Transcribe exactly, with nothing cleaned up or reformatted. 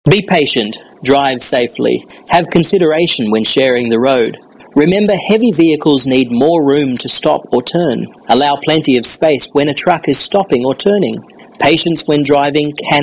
Be patient, drive safely, have consideration when sharing the road. Remember, heavy vehicles need more room to stop or turn. Allow plenty of space when a truck is stopping or turning. Patience when driving can